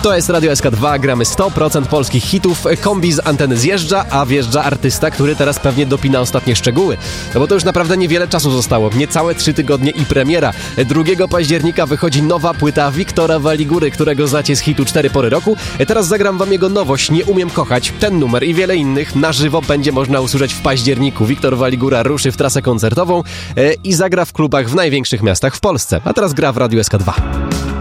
To jest Radio SK2, gramy 100% polskich hitów. Kombi z anteny zjeżdża, a wjeżdża artysta, który teraz pewnie dopina ostatnie szczegóły. No bo to już naprawdę niewiele czasu zostało, niecałe 3 tygodnie i premiera. 2 października wychodzi nowa płyta Wiktora Waligury, którego znacie z hitu 4 pory roku. Teraz zagram wam jego nowość Nie umiem kochać. Ten numer i wiele innych na żywo będzie można usłyszeć w październiku. Wiktor Waligura ruszy w trasę koncertową i zagra w klubach w największych miastach w Polsce. A teraz gra w Radio SK2.